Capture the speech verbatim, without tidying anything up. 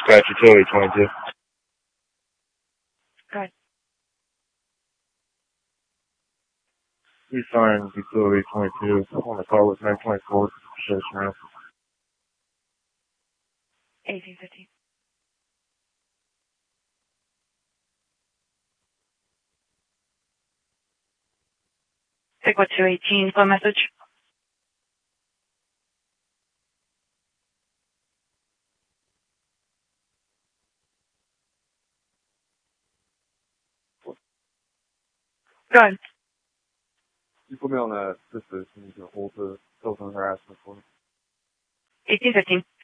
Dispatch Utility twenty-two. Go ahead. We signed Utility twenty-two on the call with nine twenty-four. Shows around. eighteen fifteen. Take what two eighteen, phone message. Go ahead. You put me on a sister, so you can hold the telephone harassment for me. eighteen fifteen.